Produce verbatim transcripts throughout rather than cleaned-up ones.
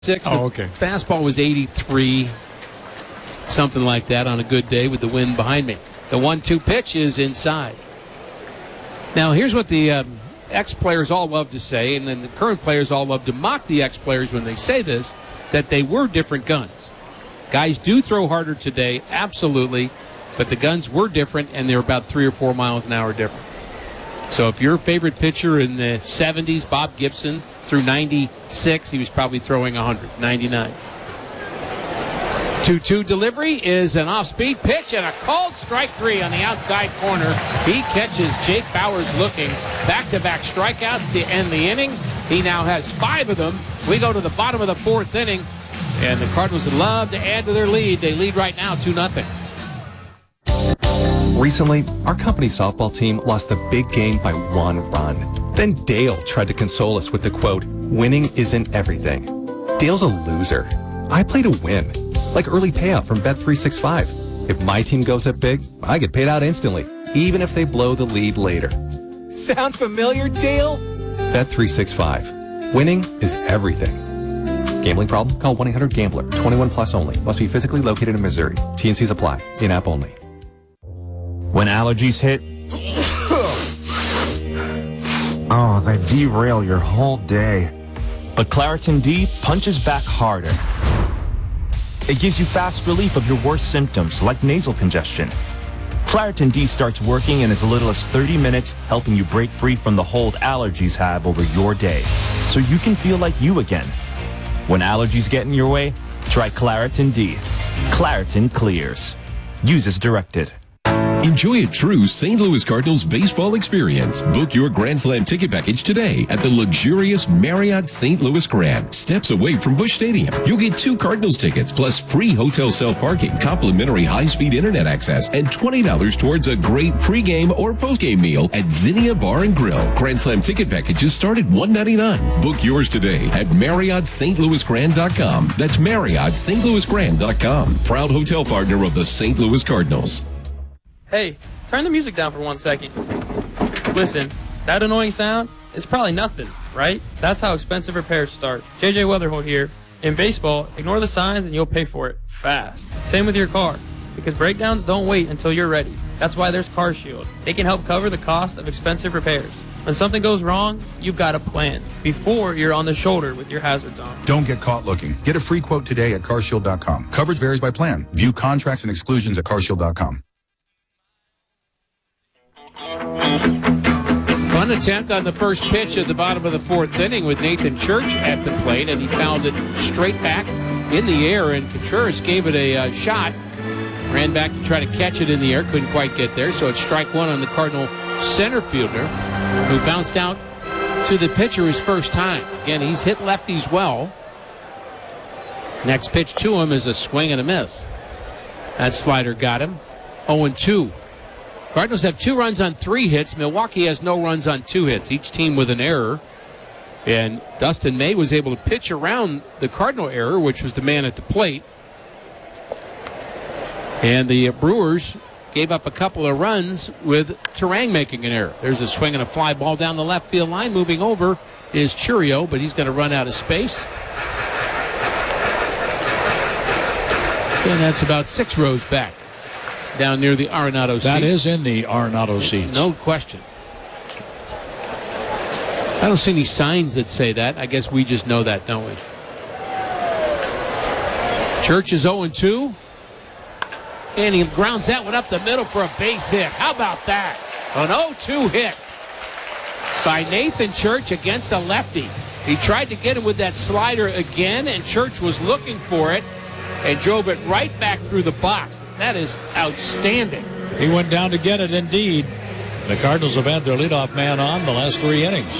Six. Oh, okay. Fastball was eighty-three, something like that on a good day with the wind behind me. The one two pitch is inside. Now, here's what the um, ex-players all love to say, and then the current players all love to mock the ex-players when they say this, that they were different guns. Guys do throw harder today, absolutely, but the guns were different, and they're about three or four miles an hour different. So if your favorite pitcher in the seventies, Bob Gibson, threw ninety-six, he was probably throwing one hundred, ninety-nine. two two delivery is an off-speed pitch and a called strike three on the outside corner. He catches Jake Bauers looking. Back-to-back strikeouts to end the inning. He now has five of them. We go to the bottom of the fourth inning, and the Cardinals would love to add to their lead. They lead right now two nothing. Recently, our company softball team lost the big game by one run. Then Dale tried to console us with the quote, "Winning isn't everything." Dale's a loser. I play to win, like early payout from Bet three sixty-five. If my team goes up big, I get paid out instantly, even if they blow the lead later. Sound familiar, Dale? Bet three sixty-five. Winning is everything. Gambling problem? Call one eight hundred gambler. twenty-one plus only. Must be physically located in Missouri. T N Cs apply. In-app only. When allergies hit, oh, they derail your whole day. But Claritin D punches back harder. It gives you fast relief of your worst symptoms, like nasal congestion. Claritin D starts working in as little as thirty minutes, helping you break free from the hold allergies have over your day, so you can feel like you again. When allergies get in your way, try Claritin D. Claritin clears. Use as directed. Enjoy a true Saint Louis Cardinals baseball experience. Book your Grand Slam ticket package today at the luxurious Marriott Saint Louis Grand, steps away from Busch Stadium. You'll get two Cardinals tickets plus free hotel self-parking, complimentary high-speed internet access, and twenty dollars towards a great pregame or postgame meal at Zinnia Bar and Grill. Grand Slam ticket packages start at one ninety-nine. Book yours today at Marriott Saint Louis Grand dot com. That's Marriott Saint Louis Grand dot com. Proud hotel partner of the Saint Louis Cardinals. Hey, turn the music down for one second. Listen, that annoying sound is probably nothing, right? That's how expensive repairs start. J J Weatherholt here. In baseball, ignore the signs and you'll pay for it fast. Same with your car, because breakdowns don't wait until you're ready. That's why there's CarShield. They can help cover the cost of expensive repairs. When something goes wrong, you've got a plan before you're on the shoulder with your hazards on. Don't get caught looking. Get a free quote today at car shield dot com. Coverage varies by plan. View contracts and exclusions at car shield dot com. Fun attempt on the first pitch at the bottom of the fourth inning with Nathan Church at the plate, and he fouled it straight back in the air, and Contreras gave it a uh, shot, ran back to try to catch it in the air, couldn't quite get there, so it's strike one on the Cardinal center fielder, who bounced out to the pitcher his first time. Again, he's hit lefties well. Next pitch to him is a swing and a miss. That slider got him. oh and two. Cardinals have two runs on three hits. Milwaukee has no runs on two hits, each team with an error. And Dustin May was able to pitch around the Cardinal error, which was the man at the plate. And the Brewers gave up a couple of runs with Turang making an error. There's a swing and a fly ball down the left field line. Moving over is Churio, but he's going to run out of space. And that's about six rows back, down near the Arenado seats. That is in the Arenado seats. No question. I don't see any signs that say that. I guess we just know that, don't we? Church is oh and two. And he grounds that one up the middle for a base hit. How about that? An oh two hit by Nathan Church against a lefty. He tried to get him with that slider again, and Church was looking for it and drove it right back through the box. That is outstanding. He went down to get it, indeed. The Cardinals have had their leadoff man on the last three innings.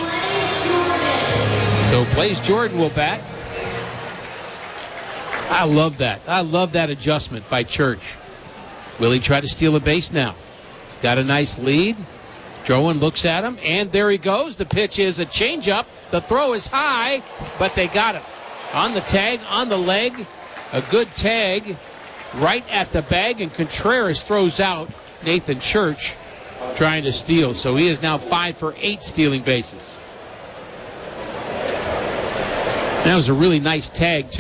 So Blaze Jordan will bat. I love that. I love that adjustment by Church. Will he try to steal a base now? He's got a nice lead. Drowan looks at him, and there he goes. The pitch is a changeup. The throw is high, but they got him. On the tag, on the leg. A good tag right at the bag, and Contreras throws out Nathan Church trying to steal. So he is now five for eight stealing bases. That was a really nice tag, too.